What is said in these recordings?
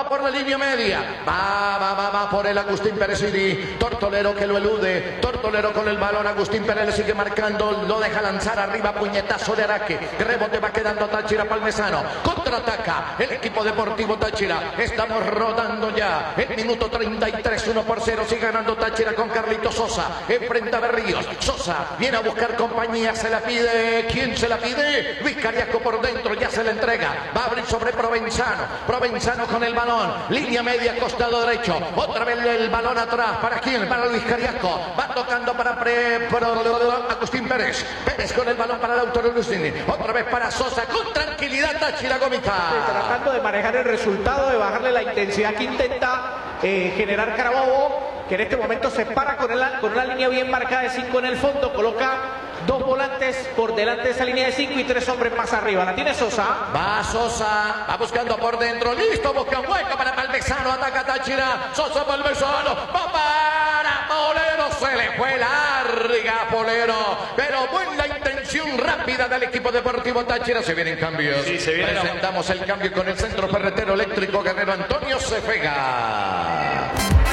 va por la línea media, va por el Agustín Pérez Siri, Tortolero que lo elude, Tortolero con el balón, Agustín Pérez le sigue marcando, lo deja lanzar arriba, puñetazo de Araque, rebote va quedando Táchira Palmesano, contraataca el equipo deportivo Táchira, estamos rodando ya, el minuto 33, 1-0, sigue ganando Táchira con Carlitos Sosa, enfrenta a Berríos, Sosa viene a buscar compañía, se la pide, ¿quién se la pide? Luis Cariasco por dentro, ya se la entrega, va a abrir sobre Provenzano, Provenzano con el balón, línea media, costado derecho, otra vez el balón atrás, ¿para quién? Para Luis Cariasco, va tocando para Agustín Pérez, Pérez con el balón para Lautaro Luzini, otra vez para Sosa, con tranquilidad Táchira Gomita. Tratando de manejar el resultado, de bajarle la intensidad que intenta generar Carabobo, que en este momento se para con una línea bien marcada de 5 en el fondo, coloca 2 volantes por delante de esa línea de 5 y 3 hombres más arriba. La tiene Sosa. Va Sosa, va buscando por dentro, listo, busca un hueco para Palmesano, ataca Táchira, Sosa Palmesano, va para Polero, se le fue larga Polero, pero buena intención rápida del equipo deportivo Táchira. Se vienen cambios, sí, se viene. Presentamos el cambio con el centro ferretero eléctrico Guerrero Antonio Cefega.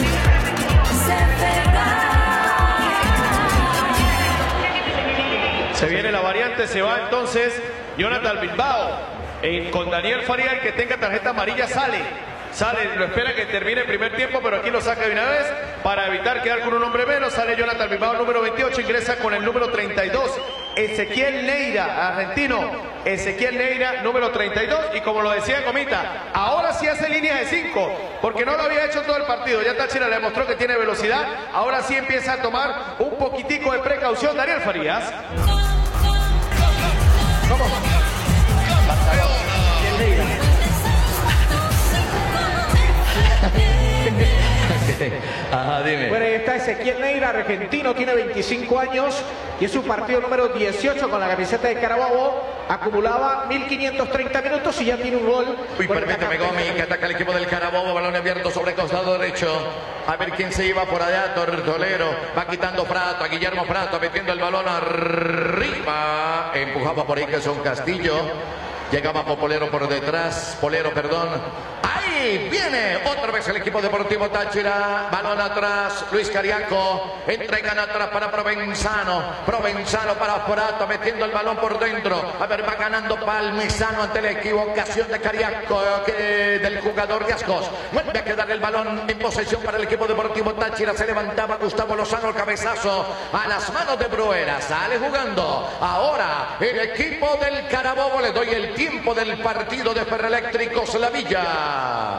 Se viene la variante, se va entonces Jonathan Bilbao. Con Daniel Faría, el que tenga tarjeta amarilla sale, lo espera que termine el primer tiempo, pero aquí lo saca de una vez para evitar quedar con un hombre menos. Sale Jonathan Bilbao, número 28, ingresa con el número 32, Ezequiel Neira, argentino. Ezequiel Neira, número 32, y como lo decía Comita, ahora sí hace línea de 5, porque no lo había hecho todo el partido. Ya Táchira le demostró que tiene velocidad, ahora sí empieza a tomar un poquitico de precaución Daniel Farías. ¿Cómo? Ajá, dime. Bueno, ahí está Ezequiel Neira, argentino, tiene 25 años y es su partido número 18 con la camiseta de Carabobo. Acumulaba 1530 minutos y ya tiene un gol. Uy, permíteme, Gomi, que ataca el equipo del Carabobo, balón abierto sobre costado derecho. A ver quién se iba por allá, Tortolero. Va quitando Prato, a Guillermo Prato, metiendo el balón arriba. Empujaba por ahí que son Castillo. Llegaba Polero por detrás, ahí viene otra vez el equipo deportivo Táchira, balón atrás, Luis Cariaco, entregan atrás para Provenzano para Prato, metiendo el balón por dentro, a ver, va ganando Palmesano ante la equivocación de Cariaco, del jugador de Ascos, vuelve a quedar el balón en posesión para el equipo deportivo Táchira, se levantaba Gustavo Lozano, el cabezazo a las manos de Bruera, sale jugando, ahora el equipo del Carabobo, le doy el tiempo del partido de Ferroeléctricos La Villa.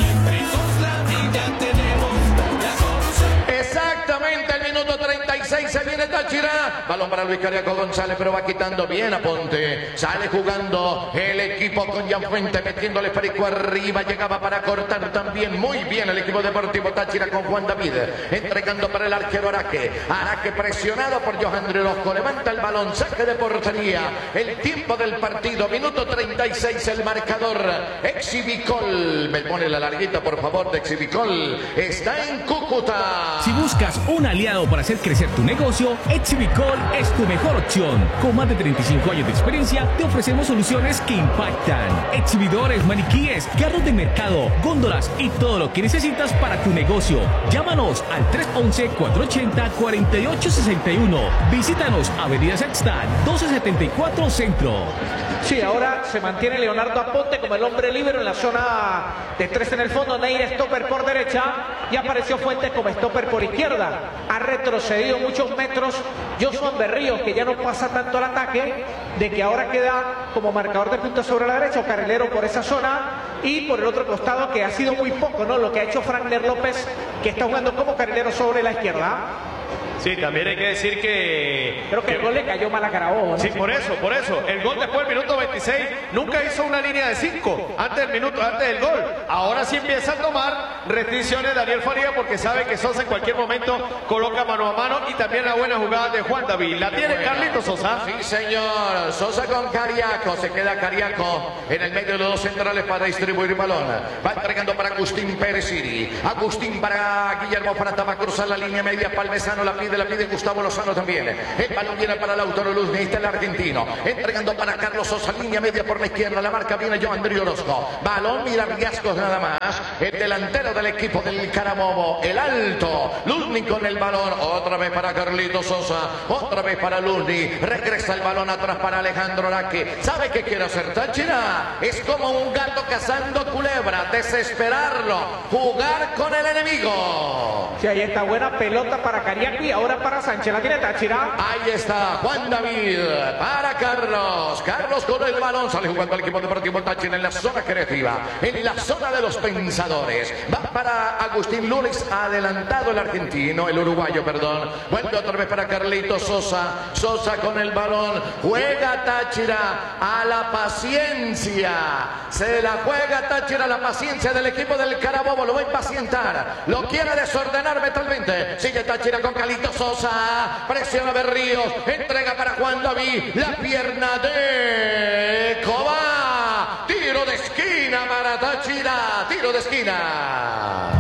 Exactamente el minuto 36 se viene Táchira. Balón para Luis Cariaco González, pero va quitando bien a Ponte. Sale jugando el equipo con Gianfuente, metiéndole perico arriba. Llegaba para cortar también muy bien el equipo deportivo Táchira con Juan David. Entregando para el arquero Araque. Araque presionado por Johan Orozco. Levanta el balón, saque de portería. El tiempo del partido, minuto 36 el marcador. Exhibicol. Me pone la larguita por favor de Exhibicol. Está en Cúcuta. Si buscas un aliado para hacer crecer tu negocio, Exhibicol es tu mejor opción. Con más de 35 años de experiencia, te ofrecemos soluciones que impactan. Exhibidores, maniquíes, carros de mercado, góndolas y todo lo que necesitas para tu negocio. Llámanos al 311-480-4861. Visítanos, Avenida Sexta, 1274 Centro. Sí, ahora se mantiene Leonardo Aponte como el hombre libre en la zona de 3 en el fondo. Neira stopper por derecha y apareció Fuentes como stopper por izquierda. Ha retrocedido muchos metros Josuan Berríos, que ya no pasa tanto al ataque, de que ahora queda como marcador de punta sobre la derecha o carrilero por esa zona, y por el otro costado, que ha sido muy poco, ¿no? Lo que ha hecho Frankner López, que está jugando como carrilero sobre la izquierda. Sí, también hay que decir que... Creo que el gol le cayó mal a Carabobo, ¿no? Sí, por eso. El gol después del minuto 26 nunca hizo una línea de 5 antes del gol. Ahora sí empieza a tomar restricciones Daniel Faría porque sabe que Sosa en cualquier momento coloca mano a mano, y también la buena jugada de Juan David. La tiene Carlitos Sosa. Sí, señor. Sosa con Cariaco. Se queda Cariaco en el medio de los centrales para distribuir balón. Va entregando para Agustín Pérez Siri. Agustín para Guillermo Frata. Va a cruzar la línea media. Palmesano la pide Gustavo Lozano también. El balón viene para Lautaro Luzini, está el argentino. Entregando para Carlos Sosa, línea media por la izquierda. La marca viene Johan Orozco. Balón, mira Riascos nada más. el delantero del equipo del Carabobo, el alto, Luzni con el balón, otra vez para Carlitos Sosa, otra vez para Luzni, regresa el balón atrás para Alejandro Araque. ¿Sabe qué quiere hacer Táchira? Es como un gato cazando culebra, desesperarlo, jugar con el enemigo. Sí, ahí está, buena pelota para Cariaco y ahora para Sánchez, la tiene Táchira. Ahí está Juan David para Carlos. Carlos con el balón, sale jugando al equipo deportivo Táchira en la zona creativa, en la zona de los pensadores. Va para Agustín Lunes, adelantado el argentino, el uruguayo, perdón. Vuelve otra vez para Carlitos Sosa. Sosa con el balón, juega Táchira a la paciencia. Se la juega Táchira a la paciencia del equipo del Carabobo. Lo va a impacientar, lo quiere desordenar mentalmente. Sigue Táchira con Carlitos Sosa, presiona Berríos, entrega para Juan David, la pierna de Coba, tiro de esquina para Táchira, tiro de esquina.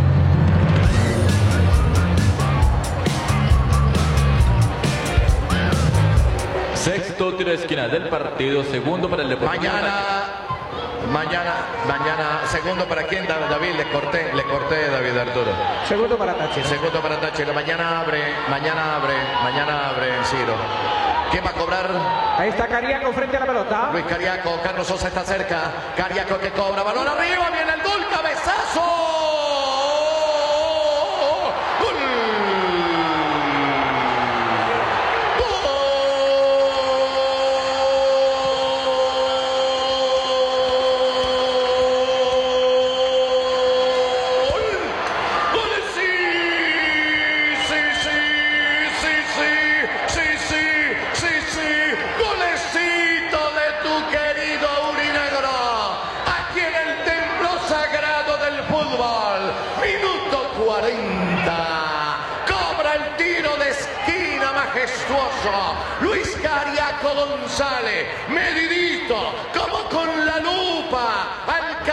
Sexto tiro de esquina del partido, segundo para el Deportivo. Mañana, segundo para quién, David, le corté, David Arturo. Segundo para Táchira. Segundo para Táchira, mañana abre, Ciro. ¿Quién va a cobrar? Ahí está Cariaco frente a la pelota. Luis Cariaco, Carlos Sosa está cerca. Cariaco que cobra, balón arriba, viene el gol, cabezazo. Luis Cariaco González, medidito, como con la lupa, al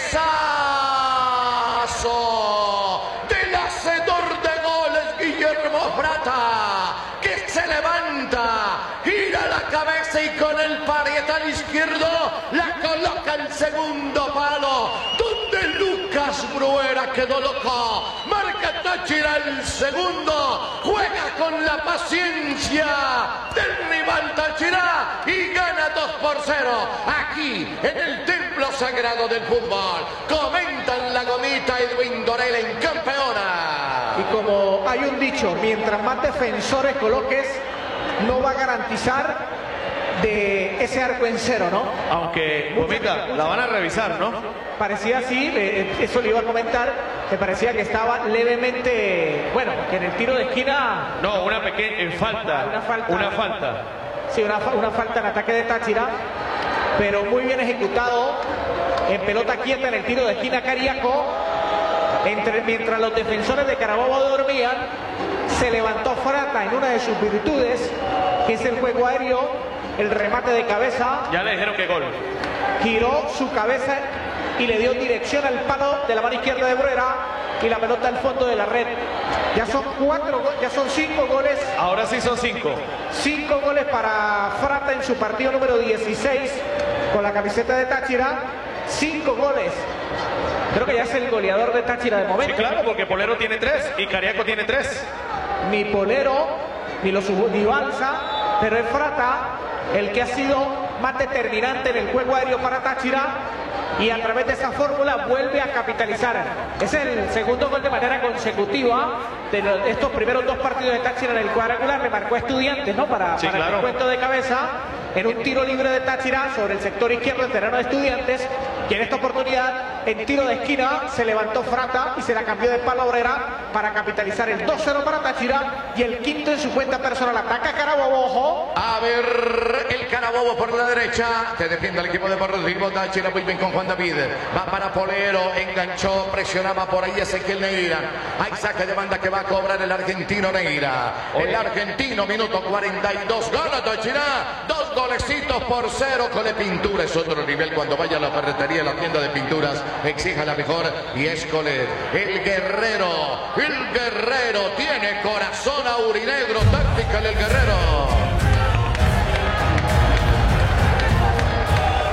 cabezazo del hacedor de goles Guillermo Prata, que se levanta, gira la cabeza y con el parietal izquierdo la coloca al segundo palo, donde Lucas Bruera quedó loco. Marca Táchira el segundo, juega con la paciencia del rival Táchira y gana 2-0 aquí en el templo sagrado del fútbol. Comentan la gomita Edwin Dorel en campeona. Y como hay un dicho, mientras más defensores coloques, no va a garantizar de ese arco en cero, ¿no? Aunque, Gomita, la van a revisar, ¿no? Parecía así, eso le iba a comentar, me parecía que estaba levemente, bueno, que en el tiro de esquina... No, una pequeña falta. Una falta. Sí, una falta en ataque de Táchira, pero muy bien ejecutado, en pelota quieta en el tiro de esquina Cariaco, mientras los defensores de Carabobo dormían, se levantó Frata en una de sus virtudes, que es el juego aéreo, el remate de cabeza. Ya le dijeron que gol. Giró su cabeza y le dio dirección al palo de la mano izquierda de Bruera y la pelota al fondo de la red. Ya son 5 goles. Ahora sí son 5. 5 goles para Frata en su partido número 16 con la camiseta de Táchira. 5 goles. Creo que ya es el goleador de Táchira de momento. Sí, claro, porque Polero tiene 3 y Cariaco tiene 3. Ni Polero, ni Balsa, pero es Frata el que ha sido más determinante en el juego aéreo para Táchira y a través de esa fórmula vuelve a capitalizar. Es el segundo gol de manera consecutiva de estos primeros 2 partidos de Táchira en el cuadrangular. Le marcó a Estudiantes, ¿no? Para el recuento de cabeza en un tiro libre de Táchira sobre el sector izquierdo del terreno de Estudiantes, y en esta oportunidad en tiro de esquina se levantó Frata y se la cambió de palo a Obrera para capitalizar el 2-0 para Táchira y el quinto en su cuenta personal. Ataca Carabobo, ojo. A ver, el Carabobo por la derecha, que defiende el equipo deportivo Táchira, muy bien con Juan David, va para Polero, enganchó, presionaba por ahí Ezequiel Neira. Hay saque de banda que va a cobrar el argentino Neira. El argentino, minuto 42, gana Táchira, 2-0 Cole Pintura. Es otro nivel cuando vaya a la ferretería, a la tienda de pinturas, exija la mejor y es Cole. El guerrero tiene corazón aurinegro, táctica el guerrero.